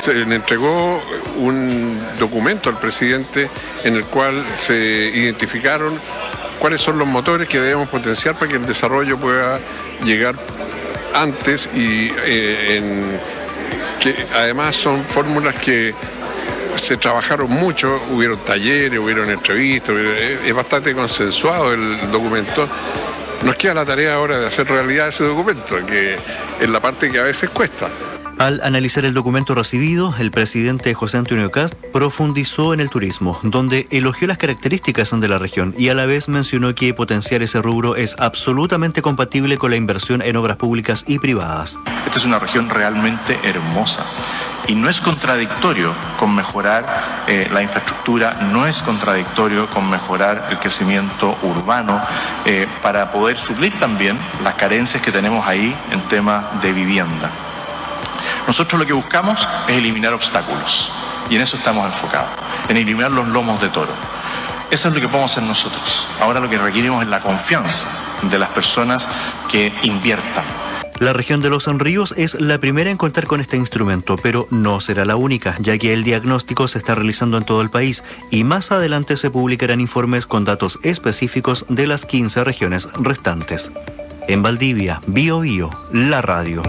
se le entregó un documento al presidente en el cual se identificaron cuáles son los motores que debemos potenciar para que el desarrollo pueda llegar antes y que además son fórmulas que se trabajaron mucho, hubieron talleres, hubieron entrevistas, es bastante consensuado el documento. Nos queda la tarea ahora de hacer realidad ese documento, que es la parte que a veces cuesta. Al analizar el documento recibido, el presidente José Antonio Kast profundizó en el turismo, donde elogió las características de la región y a la vez mencionó que potenciar ese rubro es absolutamente compatible con la inversión en obras públicas y privadas. Esta es una región realmente hermosa y no es contradictorio con mejorar la infraestructura, no es contradictorio con mejorar el crecimiento urbano para poder suplir también las carencias que tenemos ahí en temas de vivienda. Nosotros lo que buscamos es eliminar obstáculos y en eso estamos enfocados, en eliminar los lomos de toro. Eso es lo que podemos hacer nosotros. Ahora lo que requerimos es la confianza de las personas que inviertan. La región de Los Ríos es la primera en contar con este instrumento, pero no será la única, ya que el diagnóstico se está realizando en todo el país y más adelante se publicarán informes con datos específicos de las 15 regiones restantes. En Valdivia, Bío Bío, la radio.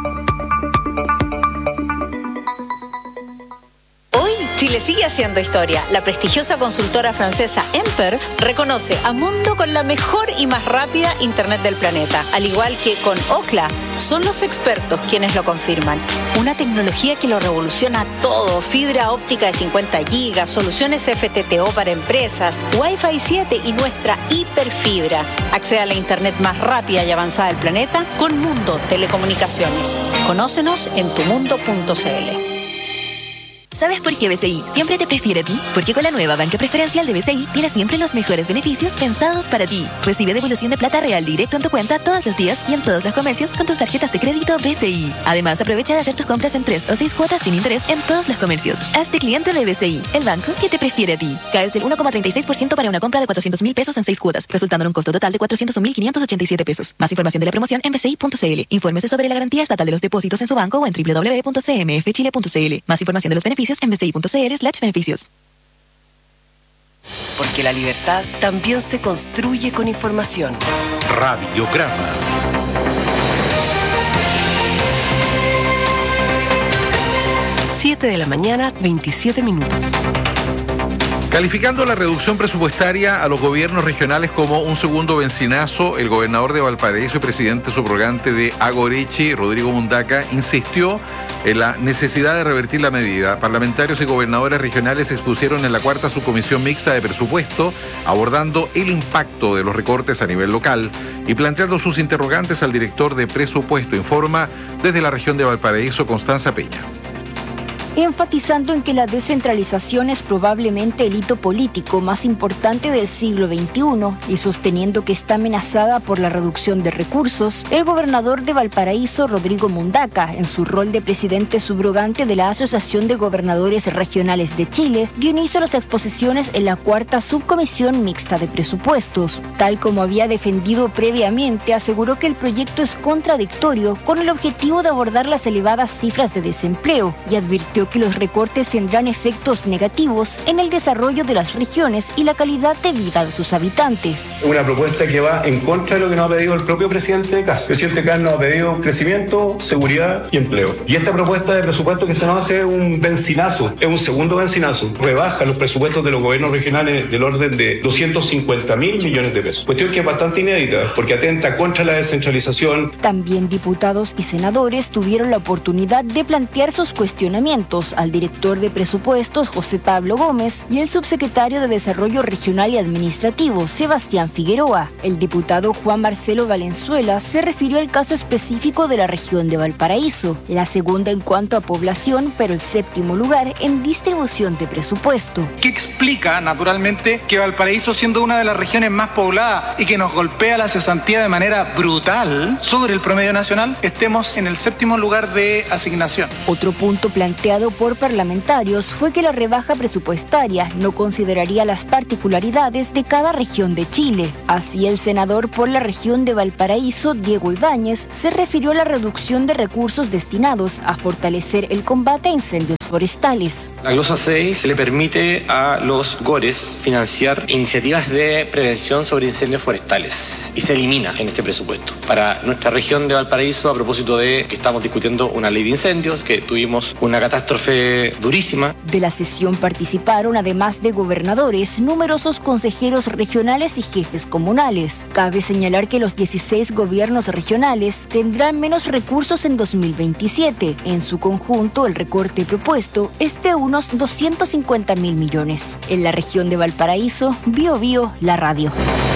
Chile sigue haciendo historia. La prestigiosa consultora francesa Emper reconoce a Mundo con la mejor y más rápida Internet del planeta. Al igual que con Ookla, son los expertos quienes lo confirman. Una tecnología que lo revoluciona todo. Fibra óptica de 50 gigas, soluciones FTTO para empresas, Wi-Fi 7 y nuestra hiperfibra. Accede a la Internet más rápida y avanzada del planeta con Mundo Telecomunicaciones. Conócenos en tumundo.cl. ¿Sabes por qué BCI siempre te prefiere a ti? Porque con la nueva banca preferencial de BCI tienes siempre los mejores beneficios pensados para ti. Recibe devolución de plata real directo en tu cuenta todos los días y en todos los comercios con tus tarjetas de crédito BCI. Además, aprovecha de hacer tus compras en 3 o 6 cuotas sin interés en todos los comercios. Hazte cliente de BCI, el banco que te prefiere a ti. Caes del 1,36% para una compra de 400.000 pesos en 6 cuotas, resultando en un costo total de 401.587 pesos. Más información de la promoción en bci.cl. Infórmese sobre la garantía estatal de los depósitos en su banco o en www.cmfchile.cl. Más información de los beneficios en bci.cl/beneficios. Porque la libertad también se construye con información. Radiograma. Siete de la mañana, 27 minutos. Calificando la reducción presupuestaria a los gobiernos regionales como un segundo bencinazo, el gobernador de Valparaíso y presidente subrogante de Agorechi, Rodrigo Mundaca, insistió en la necesidad de revertir la medida. Parlamentarios y gobernadores regionales expusieron en la cuarta subcomisión mixta de presupuesto, abordando el impacto de los recortes a nivel local y planteando sus interrogantes al director de presupuesto, informa desde la región de Valparaíso, Constanza Peña. Enfatizando en que la descentralización es probablemente el hito político más importante del siglo XXI y sosteniendo que está amenazada por la reducción de recursos, el gobernador de Valparaíso, Rodrigo Mundaca, en su rol de presidente subrogante de la Asociación de Gobernadores Regionales de Chile, dio inicio a las exposiciones en la cuarta subcomisión mixta de presupuestos. Tal como había defendido previamente, aseguró que el proyecto es contradictorio con el objetivo de abordar las elevadas cifras de desempleo y advirtió que los recortes tendrán efectos negativos en el desarrollo de las regiones y la calidad de vida de sus habitantes. Una propuesta que va en contra de lo que nos ha pedido el propio presidente Kast. El presidente Kast nos ha pedido crecimiento, seguridad y empleo. Y esta propuesta de presupuesto que se nos hace es un bencinazo, es un segundo bencinazo. Rebaja los presupuestos de los gobiernos regionales del orden de 250.000 millones de pesos. Cuestión que es bastante inédita porque atenta contra la descentralización. También diputados y senadores tuvieron la oportunidad de plantear sus cuestionamientos al director de presupuestos, José Pablo Gómez, y el subsecretario de Desarrollo Regional y Administrativo, Sebastián Figueroa. El diputado Juan Marcelo Valenzuela se refirió al caso específico de la región de Valparaíso, la segunda en cuanto a población, pero el séptimo lugar en distribución de presupuesto. ¿Qué explica, naturalmente, que Valparaíso, siendo una de las regiones más pobladas y que nos golpea la cesantía de manera brutal sobre el promedio nacional, estemos en el séptimo lugar de asignación? Otro punto planteado por parlamentarios fue que la rebaja presupuestaria no consideraría las particularidades de cada región de Chile. Así, el senador por la región de Valparaíso, Diego Ibáñez, se refirió a la reducción de recursos destinados a fortalecer el combate a incendios forestales. La glosa 6 le permite a los GORES financiar iniciativas de prevención sobre incendios forestales y se elimina en este presupuesto. Para nuestra región de Valparaíso, a propósito de que estamos discutiendo una ley de incendios, que tuvimos una catástrofe durísima. De la sesión participaron, además de gobernadores, numerosos consejeros regionales y jefes comunales. Cabe señalar que los 16 gobiernos regionales tendrán menos recursos en 2027. En su conjunto, el recorte propuesto es de unos 250.000 millones. En la región de Valparaíso, Bio, la radio.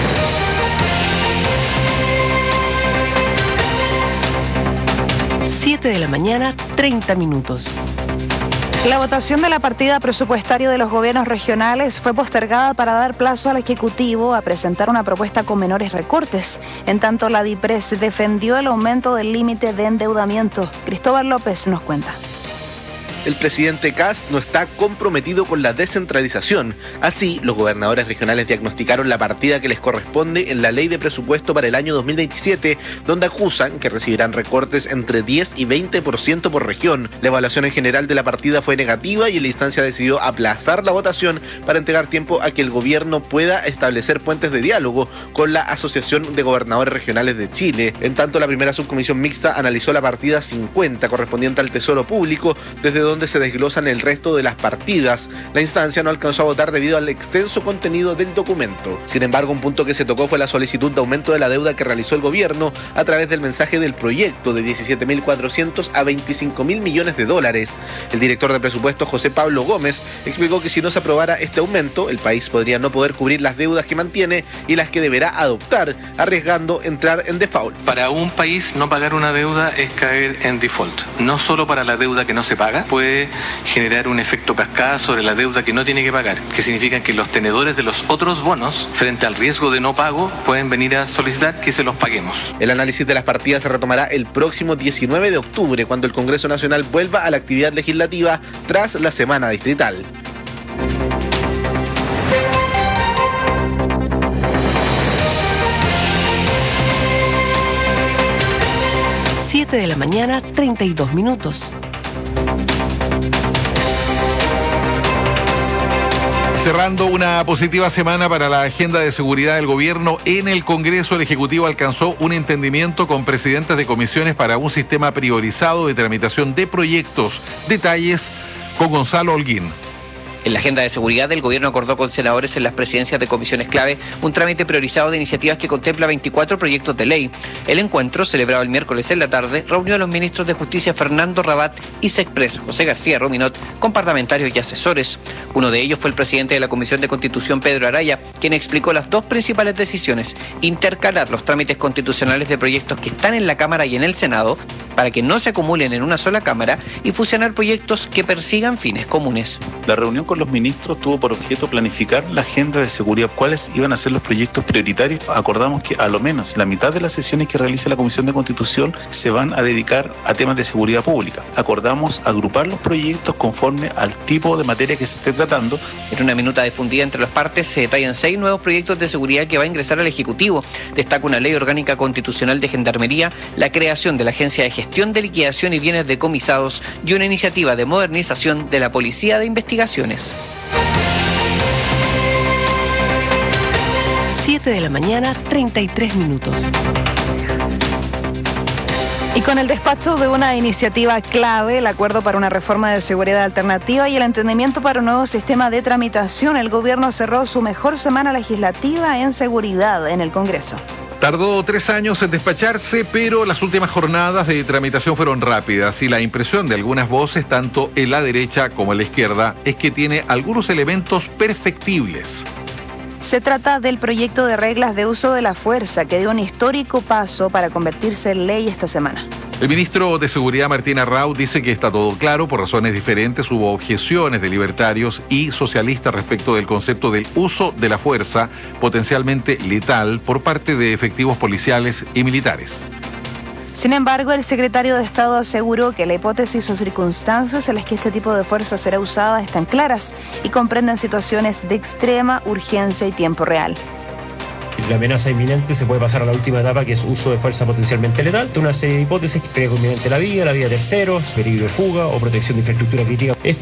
De la mañana, 30 minutos. La votación de la partida presupuestaria de los gobiernos regionales fue postergada para dar plazo al Ejecutivo a presentar una propuesta con menores recortes. En tanto, la DIPRES defendió el aumento del límite de endeudamiento. Cristóbal López nos cuenta. El presidente Kast no está comprometido con la descentralización. Así, los gobernadores regionales diagnosticaron la partida que les corresponde en la ley de presupuesto para el año 2027, donde acusan que recibirán recortes entre 10 y 20% por región. La evaluación en general de la partida fue negativa y la instancia decidió aplazar la votación para entregar tiempo a que el gobierno pueda establecer puentes de diálogo con la Asociación de Gobernadores Regionales de Chile. En tanto, la primera subcomisión mixta analizó la partida 50 correspondiente al Tesoro Público, desde donde se desglosan el resto de las partidas. La instancia no alcanzó a votar debido al extenso contenido del documento. Sin embargo, un punto que se tocó fue la solicitud de aumento de la deuda que realizó el gobierno a través del mensaje del proyecto de 17.400 a 25.000 millones de dólares. El director de presupuesto, José Pablo Gómez, explicó que si no se aprobara este aumento, el país podría no poder cubrir las deudas que mantiene y las que deberá adoptar, arriesgando entrar en default. Para un país, no pagar una deuda es caer en default. No solo para la deuda que no se paga, puede generar un efecto cascada sobre la deuda que no tiene que pagar, que significa que los tenedores de los otros bonos, frente al riesgo de no pago, pueden venir a solicitar que se los paguemos. El análisis de las partidas se retomará el próximo 19 de octubre, cuando el Congreso Nacional vuelva a la actividad legislativa tras la semana distrital. De la mañana, 32 minutos. Cerrando una positiva semana para la agenda de seguridad del gobierno, en el Congreso el Ejecutivo alcanzó un entendimiento con presidentes de comisiones para un sistema priorizado de tramitación de proyectos. Detalles con Gonzalo Holguín. En la agenda de seguridad, el gobierno acordó con senadores en las presidencias de comisiones clave un trámite priorizado de iniciativas que contempla 24 proyectos de ley. El encuentro, celebrado el miércoles en la tarde, reunió a los ministros de Justicia Fernando Rabat y Sexpress, José García Rominot, con parlamentarios y asesores. Uno de ellos fue el presidente de la Comisión de Constitución, Pedro Araya, quien explicó las dos principales decisiones: intercalar los trámites constitucionales de proyectos que están en la Cámara y en el Senado, para que no se acumulen en una sola Cámara, y fusionar proyectos que persigan fines comunes. La reunión con los ministros tuvo por objeto planificar la agenda de seguridad, cuáles iban a ser los proyectos prioritarios. Acordamos que a lo menos la mitad de las sesiones que realice la Comisión de Constitución se van a dedicar a temas de seguridad pública. Acordamos agrupar los proyectos conforme al tipo de materia que se esté tratando. En una minuta difundida entre las partes se detallan 6 nuevos proyectos de seguridad que va a ingresar al Ejecutivo. Destaca una ley orgánica constitucional de Gendarmería, la creación de la Agencia de Gestión de Liquidación y Bienes Decomisados y una iniciativa de modernización de la Policía de Investigaciones. 7 de la mañana, 33 minutos. Y con el despacho de una iniciativa clave, el acuerdo para una reforma de seguridad alternativa y el entendimiento para un nuevo sistema de tramitación, el gobierno cerró su mejor semana legislativa en seguridad en el Congreso. Tardó 3 años en despacharse, pero las últimas jornadas de tramitación fueron rápidas y la impresión de algunas voces, tanto en la derecha como en la izquierda, es que tiene algunos elementos perfectibles. Se trata del proyecto de reglas de uso de la fuerza que dio un histórico paso para convertirse en ley esta semana. El ministro de Seguridad, Martín Arrau, dice que está todo claro. Por razones diferentes hubo objeciones de libertarios y socialistas respecto del concepto del uso de la fuerza potencialmente letal por parte de efectivos policiales y militares. Sin embargo, el secretario de Estado aseguró que la hipótesis o circunstancias en las que este tipo de fuerza será usada están claras y comprenden situaciones de extrema urgencia y tiempo real. La amenaza inminente se puede pasar a la última etapa, que es uso de fuerza potencialmente letal. Una serie de hipótesis: peligro inminente de la vida de terceros, peligro de fuga o protección de infraestructura crítica.